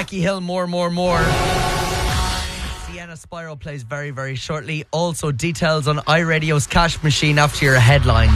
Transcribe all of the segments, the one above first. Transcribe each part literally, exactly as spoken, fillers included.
Becky Hill, More, More, More. Sienna Spyro plays very, very shortly. Also, details on iRadio's cash machine after your headlines.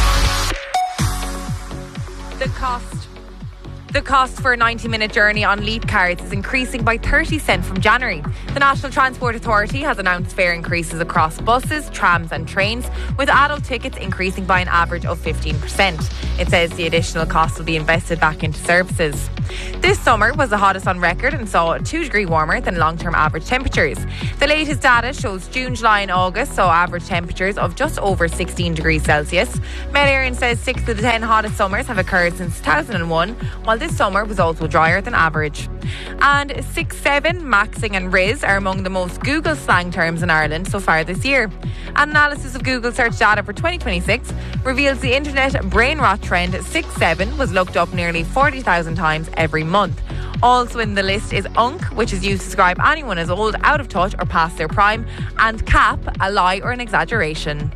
The cost. The cost for a ninety minute journey on Leap cards is increasing by thirty cents from January. The National Transport Authority has announced fare increases across buses, trams and trains, with adult tickets increasing by an average of fifteen percent. It says the additional cost will be invested back into services. This summer was the hottest on record and saw two degrees warmer than long-term average temperatures. The latest data shows June, July and August saw average temperatures of just over sixteen degrees Celsius. Met Éireann says six of the ten hottest summers have occurred since two thousand one, while this summer was also drier than average. And six seven, maxing and Riz are among the most Google slang terms in Ireland so far this year. An analysis of Google search data for twenty twenty-six reveals the internet brain rot trend six seven was looked up nearly forty thousand times every month. Also in the list is unk, which is used to describe anyone as old, out of touch or past their prime, and cap, a lie or an exaggeration.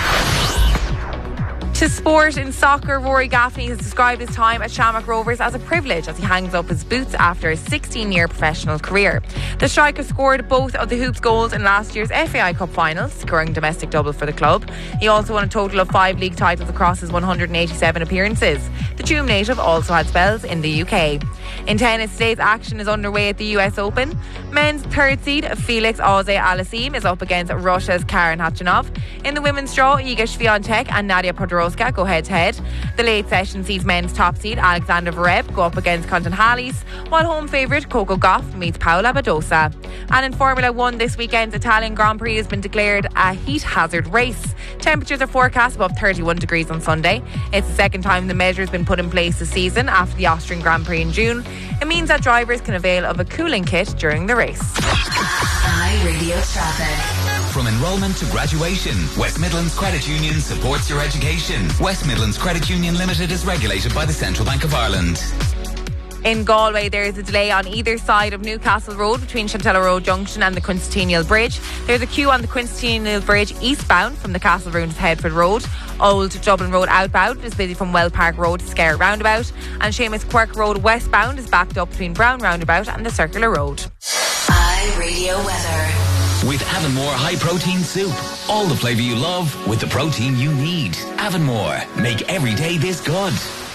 To sport, in soccer, Rory Gaffney has described his time at Shamrock Rovers as a privilege as he hangs up his boots after a sixteen-year professional career. The striker scored both of the Hoops goals in last year's F A I Cup final, securing domestic double for the club. He also won a total of five league titles across his one hundred eighty-seven appearances. The Tuam native also had spells in the U K. In tennis, today's action is underway at the U S Open. Men's third seed Felix Auger-Aliassime is up against Russia's Karen Khachanov. In the women's draw, Iga Swiatek and Nadia Podoroska go head-to-head. The late session sees men's top seed Alexander Zverev go up against Contan Halys, while home favourite Coco Gauff meets Paula Badosa. And in Formula one this weekend's Italian Grand Prix has been declared a heat hazard race. Temperatures are forecast above thirty-one degrees on Sunday. It's the second time the measure has been put in place this season after the Austrian Grand Prix in June. It means that drivers can avail of a cooling kit during the race. iRadio traffic. From enrolment to graduation, West Midlands Credit Union supports your education. West Midlands Credit Union Limited is regulated by the Central Bank of Ireland. In Galway, there is a delay on either side of Newcastle Road between Chantella Road Junction and the Quincentennial Bridge. There's a queue on the Quincentennial Bridge eastbound from the Castle Ruins to Headford Road. Old Dublin Road outbound is busy from Well Park Road to Scare Roundabout. And Seamus Quirk Road westbound is backed up between Brown Roundabout and the Circular Road. iRadio weather. With Avonmore High Protein Soup. All the flavour you love with the protein you need. Avonmore. Make every day this good.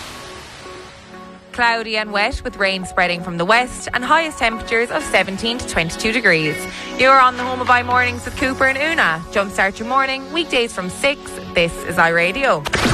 Cloudy and wet with rain spreading from the west and highest temperatures of seventeen to twenty-two degrees. You're on the Home of iMornings with Cooper and Una. Jumpstart your morning, weekdays from six. This is iRadio.